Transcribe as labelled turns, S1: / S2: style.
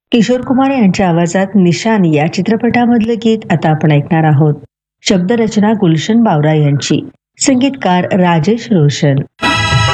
S1: किशोर कुमार यांच्या आवाजात निशान या चित्रपटामधलं गीत आता आपण ऐकणार आहोत. शब्दरचना गुलशन बावरा यांची, संगीतकार राजेश रोशन.